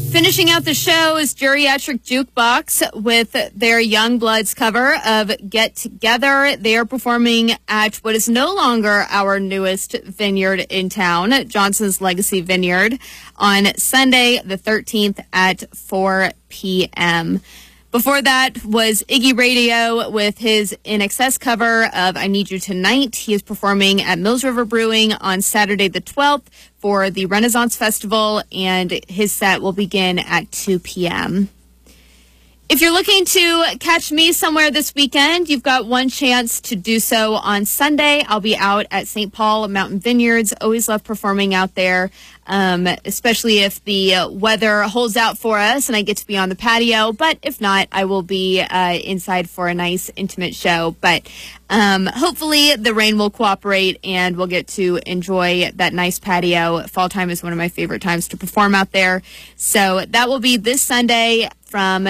Finishing out the show is Geriatric Jukebox with their Youngbloods cover of Get Together. They are performing at what is no longer our newest vineyard in town, Johnson's Legacy Vineyard, on Sunday the 13th at 4 p.m. Before that was Iggy Radio with his In Excess cover of I Need You Tonight. He is performing at Mills River Brewing on Saturday the 12th for the Renaissance Festival, and his set will begin at 2 p.m. If you're looking to catch me somewhere this weekend, you've got one chance to do so on Sunday. I'll be out at St. Paul Mountain Vineyards. Always love performing out there, especially if the weather holds out for us and I get to be on the patio. But if not, I will be inside for a nice, intimate show. But hopefully the rain will cooperate and we'll get to enjoy that nice patio. Fall time is one of my favorite times to perform out there. So that will be this Sunday from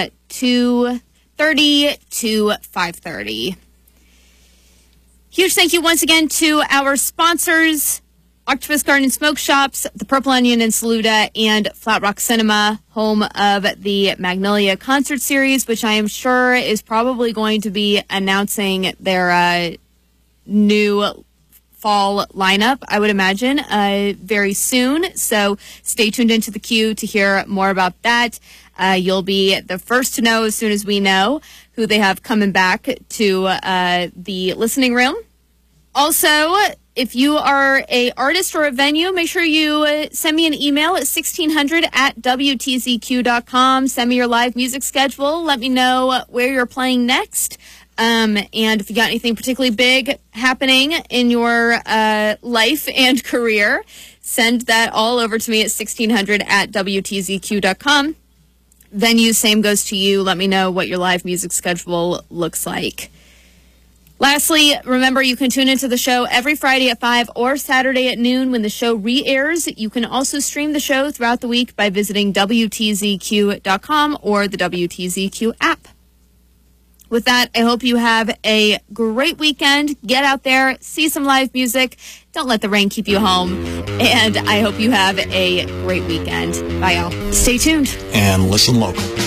2:30 to 5:30. Huge thank you once again to our sponsors, Octopus Garden Smoke Shops, the Purple Onion in Saluda, and Flat Rock Cinema, home of the Magnolia Concert Series, which I am sure is probably going to be announcing their new fall lineup, I would imagine, very soon. So stay tuned into the queue to hear more about that. You'll be the first to know as soon as we know who they have coming back to the listening room. Also, if you are a artist or a venue, make sure you send me an email at 1600@WTZQ.com. Send me your live music schedule. Let me know where you're playing next. And if you got anything particularly big happening in your life and career, send that all over to me at 1600@WTZQ.com. Venue, same goes to you. Let me know what your live music schedule looks like. Lastly, remember you can tune into the show every Friday at 5 or Saturday at noon when the show re-airs. You can also stream the show throughout the week by visiting WTZQ.com or the WTZQ app. With that, I hope you have a great weekend. Get out there, see some live music. Don't let the rain keep you home. And I hope you have a great weekend. Bye, y'all. Stay tuned. And listen local.